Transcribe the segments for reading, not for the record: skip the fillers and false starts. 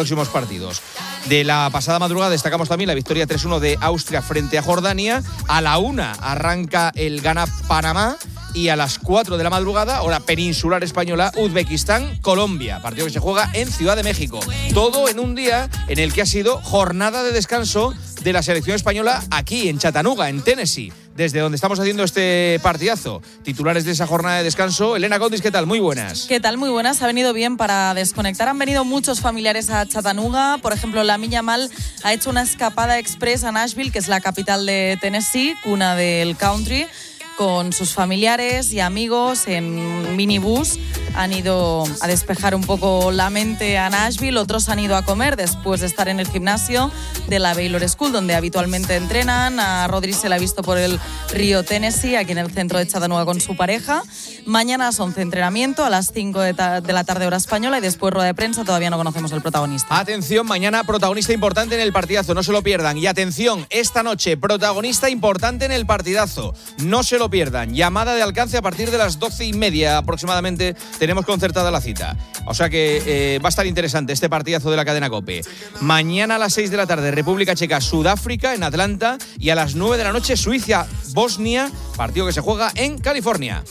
próximos partidos. De la pasada madrugada destacamos también la victoria 3-1 de Austria frente a Jordania. A la 1 arranca el Ghana-Panamá. Y a las 4 de la madrugada, hora peninsular española, Uzbekistán-Colombia. Partido que se juega en Ciudad de México. Todo en un día en el que ha sido jornada de descanso de la selección española aquí en Chattanooga, en Tennessee, desde donde estamos haciendo este partidazo. Titulares de esa jornada de descanso. Elena Condis, ¿qué tal? Muy buenas. ¿Qué tal? Muy buenas. Ha venido bien para desconectar. Han venido muchos familiares a Chattanooga. Por ejemplo, Lamine Yamal ha hecho una escapada express a Nashville, que es la capital de Tennessee, cuna del country, con sus familiares y amigos en minibús. Han ido a despejar un poco la mente a Nashville, otros han ido a comer después de estar en el gimnasio de la Baylor School, donde habitualmente entrenan. A Rodri se la ha visto por el río Tennessee, aquí en el centro de Chattanooga con su pareja. Mañana a las 11 entrenamiento, a las 5 de la tarde hora española, y después rueda de prensa. Todavía no conocemos el protagonista. Atención, mañana protagonista importante en el partidazo, no se lo pierdan. Y atención, esta noche protagonista importante en el partidazo, no se lo pierdan. Llamada de alcance a partir de las 12:30 aproximadamente. Tenemos concertada la cita. O sea que va a estar interesante este partidazo de la cadena COPE. Mañana a las 6 de la tarde, República Checa, Sudáfrica en Atlanta. Y a las 9 de la noche, Suiza, Bosnia. Partido que se juega en California.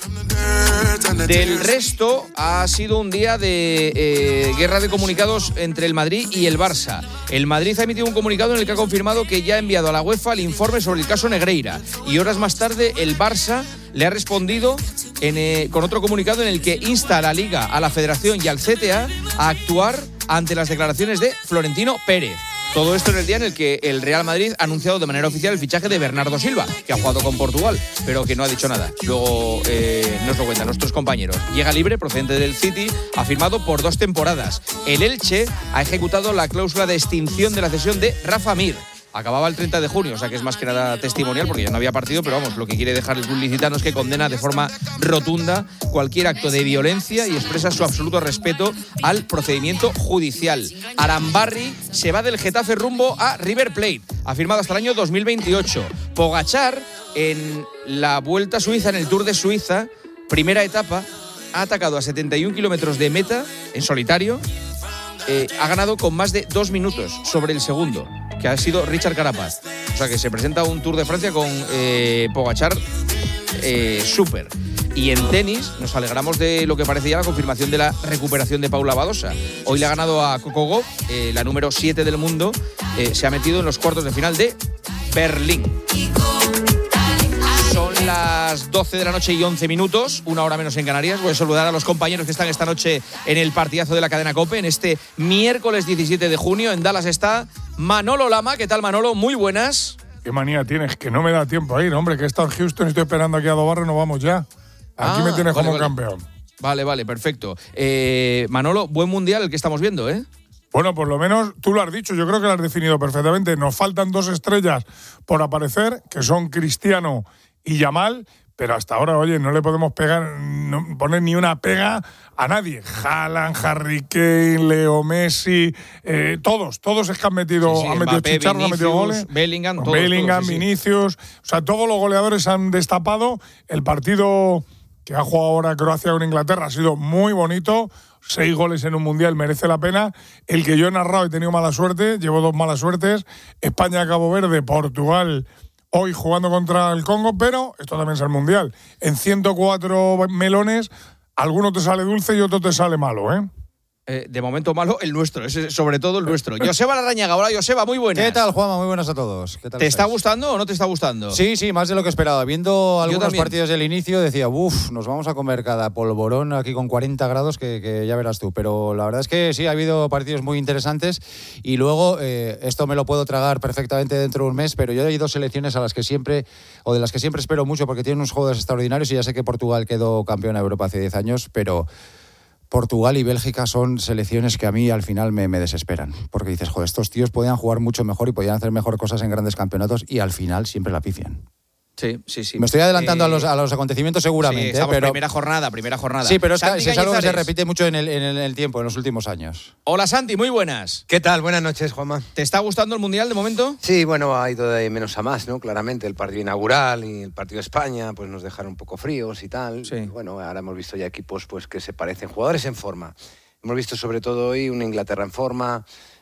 Del resto, ha sido un día de guerra de comunicados entre el Madrid y el Barça. El Madrid ha emitido un comunicado en el que ha confirmado que ya ha enviado a la UEFA el informe sobre el caso Negreira. Y horas más tarde, el Barça le ha respondido con otro comunicado en el que insta a la Liga, a la Federación y al CTA a actuar ante las declaraciones de Florentino Pérez. Todo esto en el día en el que el Real Madrid ha anunciado de manera oficial el fichaje de Bernardo Silva, que ha jugado con Portugal, pero que no ha dicho nada. Luego nos lo cuentan nuestros compañeros. Llega libre, procedente del City, ha firmado por 2 temporadas. El Elche ha ejecutado la cláusula de extinción de la cesión de Rafa Mir. Acababa el 30 de junio, o sea que es más que nada testimonial porque ya no había partido, pero vamos, lo que quiere dejar el club licitano es que condena de forma rotunda cualquier acto de violencia y expresa su absoluto respeto al procedimiento judicial. Arambarri se va del Getafe rumbo a River Plate, ha firmado hasta el año 2028. Pogačar, en la Vuelta a Suiza, en el Tour de Suiza, primera etapa, ha atacado a 71 kilómetros de meta en solitario. Ha ganado con más de 2 minutos sobre el segundo, que ha sido Richard Carapaz. O sea que se presenta un Tour de Francia con Pogačar súper. Y en tenis nos alegramos de lo que parece ya la confirmación de la recuperación de Paula Badosa. Hoy le ha ganado a Coco Gauff, la número 7 del mundo. Se ha metido en los cuartos de final de Berlín. Son las 12 de la noche y 11 minutos, una hora menos en Canarias. Voy a saludar a los compañeros que están esta noche en el partidazo de la cadena COPE. En este miércoles 17 de junio en Dallas está Manolo Lama. ¿Qué tal, Manolo? Muy buenas. ¿Qué manía tienes? Que no me da tiempo a ir, hombre, que he estado en Houston y estoy esperando aquí a Dobarro y nos vamos ya. Aquí me tienes como campeón. Vale, perfecto. Manolo, buen mundial el que estamos viendo, ¿eh? Bueno, por lo menos tú lo has dicho, yo creo que lo has definido perfectamente. Nos faltan 2 estrellas por aparecer, que son Cristiano y Yamal, pero hasta ahora, oye, no le podemos poner ni una pega a nadie. Haaland, Harry Kane, Leo Messi, todos es que han metido, sí, han metido Mbappé, chicharros, han metido goles. Bellingham, todos, sí. Vinicius, o sea, todos los goleadores han destapado. El partido que ha jugado ahora Croacia con Inglaterra ha sido muy bonito. 6 goles en un mundial merece la pena. El que yo he narrado he tenido mala suerte, llevo 2 malas suertes. España-Cabo Verde, Portugal hoy jugando contra el Congo, pero esto también es el mundial. En 104 melones, alguno te sale dulce y otro te sale malo, ¿eh? De momento malo el nuestro, sobre todo el nuestro. Joseba Larrañaga, hola Joseba, muy buenas. ¿Qué tal, Juanma? Muy buenas a todos. ¿Qué tal ¿Te está estáis? gustando o no te está gustando? Sí, más de lo que esperaba. Viendo algunos también. partidos del inicio decía, nos vamos a comer cada polvorón aquí con 40 grados que ya verás tú. Pero la verdad es que sí, ha habido partidos muy interesantes y luego esto me lo puedo tragar perfectamente dentro de un mes, pero yo hay 2 selecciones de las que siempre espero mucho porque tienen unos jugadores extraordinarios y ya sé que Portugal quedó campeona de Europa hace 10 años, pero Portugal y Bélgica son selecciones que a mí al final me desesperan. Porque dices, joder, estos tíos podían jugar mucho mejor y podían hacer mejor cosas en grandes campeonatos y al final siempre la pifian. Sí. Me estoy adelantando a los acontecimientos seguramente. Sí, pero primera jornada. Sí, pero es Santi algo que se Cañizares. repite mucho en el tiempo, en los últimos años. Hola Santi, muy buenas. ¿Qué tal? Buenas noches, Juanma. ¿Te está gustando el mundial de momento? Sí, bueno, ha ido de menos a más, ¿no? Claramente, el partido inaugural y el partido de España pues nos dejaron un poco fríos y tal. Sí. Bueno, ahora hemos visto ya equipos pues que se parecen, jugadores en forma. Hemos visto sobre todo hoy una Inglaterra en forma,